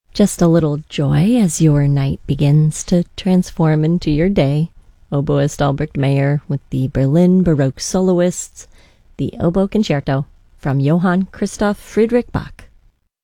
Just a little joy as your night begins to transform into your day. Oboist Albrecht Meyer with the Berlin Baroque Soloists, the Oboe Concerto from Johann Christoph Friedrich Bach.